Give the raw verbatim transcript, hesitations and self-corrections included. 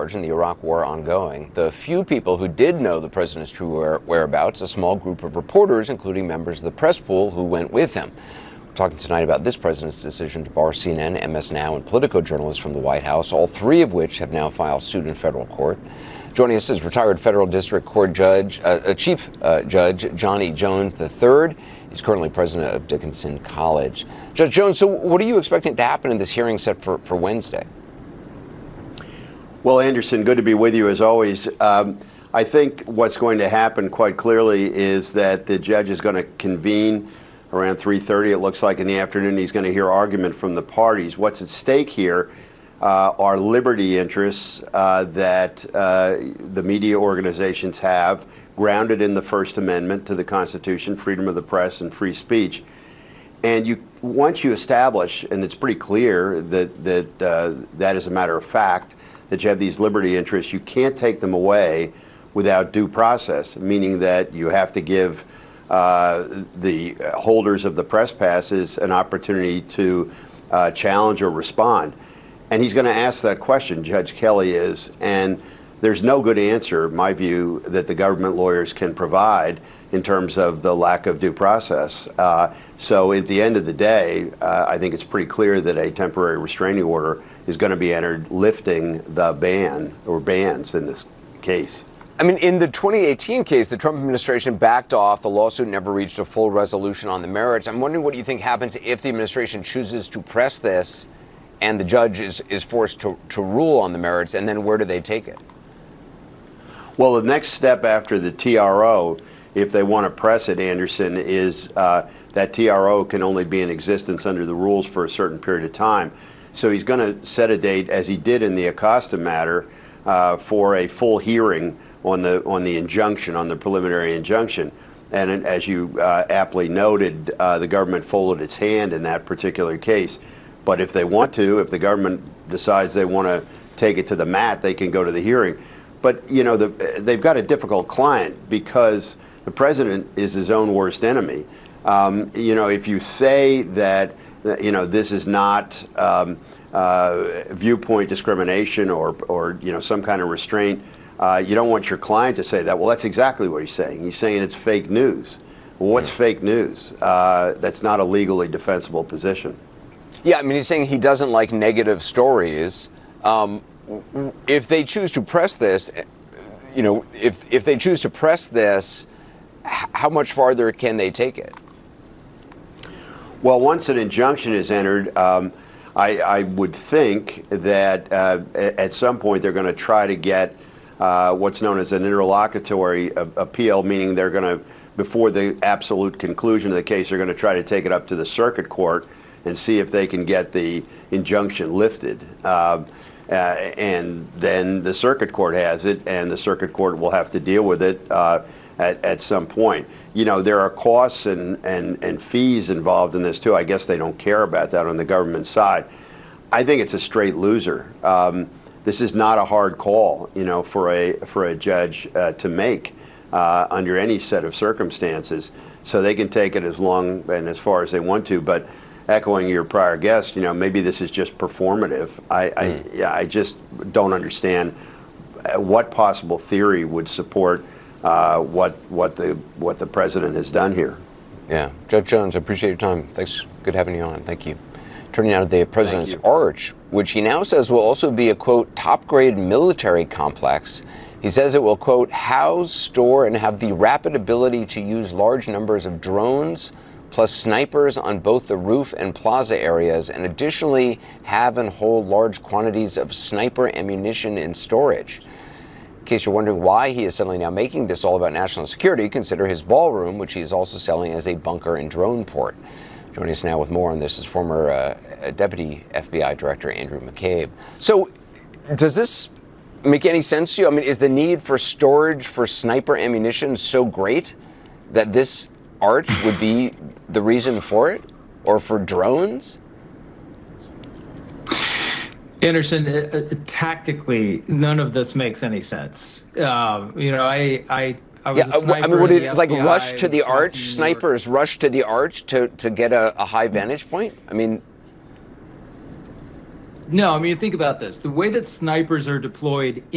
large and the Iraq war ongoing. The few people who did know the president's true where- whereabouts, a small group of reporters, including members of the press pool who went with him. We're talking tonight about this president's decision to bar C N N, M S Now, and Politico journalists from the White House, all three of which have now filed suit in federal court. Joining us is retired federal district court judge, uh, Chief uh, Judge Johnny Jones the third. He's currently president of Dickinson College. Judge Jones, so what are you expecting to happen in this hearing set for, for Wednesday? Well, Anderson, good to be with you as always. Um, I think what's going to happen quite clearly is that the judge is going to convene around three thirty. It looks like in the afternoon he's going to hear argument from the parties. What's at stake here uh, are liberty interests uh, that uh, the media organizations have, grounded in the First Amendment to the Constitution, freedom of the press and free speech. And you, once you establish, and it's pretty clear that that uh, that is a matter of fact, that you have these liberty interests, you can't take them away without due process, meaning that you have to give uh, the holders of the press passes an opportunity to uh, challenge or respond. And he's going to ask that question, Judge Kelly is, and there's no good answer, in my view, that the government lawyers can provide in terms of the lack of due process. Uh, so at the end of the day, uh, I think it's pretty clear that a temporary restraining order is going to be entered lifting the ban or bans in this case. I mean, in the twenty eighteen case, the Trump administration backed off. The lawsuit never reached a full resolution on the merits. I'm wondering what you think happens if the administration chooses to press this and the judge is, is forced to, to rule on the merits, and then where do they take it? Well, the next step after the T R O, if they want to press it, Anderson, is uh, that T R O can only be in existence under the rules for a certain period of time. So he's going to set a date, as he did in the Acosta matter, uh, for a full hearing on the on the injunction, on the preliminary injunction. And as you uh, aptly noted, uh, the government folded its hand in that particular case. But if they want to, if the government decides they want to take it to the mat, they can go to the hearing. But, you know, the, they've got a difficult client because the president is his own worst enemy. Um, you know, if you say that, you know, this is not um, uh, viewpoint discrimination or, or, you know, some kind of restraint, uh, you don't want your client to say that. Well, that's exactly what he's saying. He's saying it's fake news. Well, what's fake news? Uh, that's not a legally defensible position. Yeah, I mean, he's saying he doesn't like negative stories. Um, if they choose to press this, you know, if if they choose to press this, how much farther can they take it? Well, once an injunction is entered, um, I, I would think that uh, at some point they're going to try to get uh, what's known as an interlocutory appeal, meaning they're going to, before the absolute conclusion of the case, they're going to try to take it up to the circuit court and see if they can get the injunction lifted. Uh, uh, and then the circuit court has it, and the circuit court will have to deal with it uh, at, at some point. You know, there are costs and, and, and fees involved in this, too. I guess they don't care about that on the government side. I think it's a straight loser. Um, this is not a hard call, you know, for a, for a judge uh, to make uh, under any set of circumstances. So they can take it as long and as far as they want to. But echoing your prior guest, you know, maybe this is just performative. I, I, mm. yeah, I just don't understand what possible theory would support uh, what what the what the president has done here. Yeah, Judge Jones, I appreciate your time. Thanks. Good having you on. Thank you. Turning now to the president's arch, which he now says will also be a quote top-grade military complex. He says it will quote house, store, and have the rapid ability to use large numbers of drones, plus snipers on both the roof and plaza areas, and additionally have and hold large quantities of sniper ammunition in storage. In case you're wondering why he is suddenly now making this all about national security, consider his ballroom, which he is also selling as a bunker and drone port. Joining us now with more on this is former uh, Deputy F B I Director Andrew McCabe. So does this make any sense to you? I mean, is the need for storage for sniper ammunition so great that this arch would be the reason for it, or for drones? Anderson, uh, uh, tactically, none of this makes any sense. Um, you know, I, I, I was yeah, a sniper I mean, would it like F B I, rush to the arch? Snipers rush to the arch to to get a, a high vantage point? I mean, no. I mean, think about this: the way that snipers are deployed